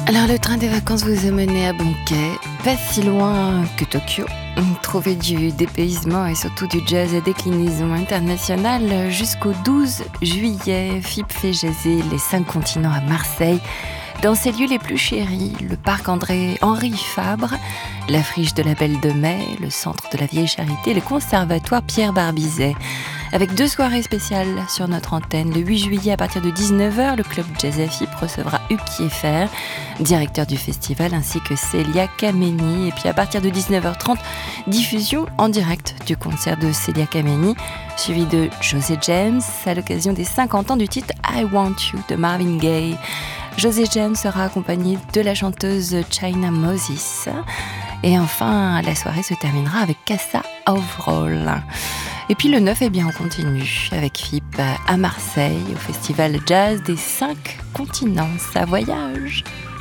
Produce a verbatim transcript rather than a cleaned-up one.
Alors le train des vacances vous a mené à bon quai, pas si loin que Tokyo. Trouvez du dépaysement et surtout du jazz à déclinaison internationale jusqu'au douze juillet. F I P fait jazzer les cinq continents à Marseille. Dans ses lieux les plus chéris, le parc André Henri Fabre, la friche de la Belle de Mai, le centre de la Vieille Charité, le conservatoire Pierre Barbizet. Avec deux soirées spéciales sur notre antenne. Le huit juillet à partir de dix-neuf heures, le club Jazz F I P recevra Hugues Kieffer, directeur du festival, ainsi que Célia Kameni. Et puis à partir de dix-neuf heures trente, diffusion en direct du concert de Célia Kameni, suivi de José James à l'occasion des cinquante ans du titre I Want You de Marvin Gaye. José James sera accompagné de la chanteuse China Moses. Et enfin, la soirée se terminera avec Casa Overall. Et puis le neuf, eh bien, on continue avec F I P à Marseille, au festival jazz des cinq continents. Ça voyage!